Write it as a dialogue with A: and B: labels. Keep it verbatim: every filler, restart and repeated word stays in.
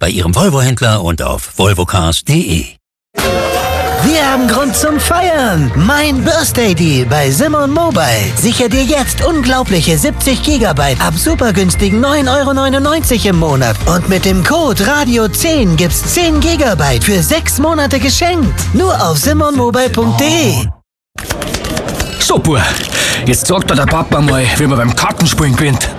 A: bei Ihrem Volvo-Händler und auf volvocars punkt de.
B: Wir haben Grund zum Feiern. Mein Birthday Deal bei Simon Mobile. Sicher dir jetzt unglaubliche siebzig Gigabyte ab super günstigen neun Euro neunundneunzig im Monat. Und mit dem Code Radio zehn gibt's zehn Gigabyte für sechs Monate geschenkt. Nur auf simon mobile punkt de.
C: So, Bub, jetzt sagt dir der Papa mal, wie man beim Kartenspielen gewinnt.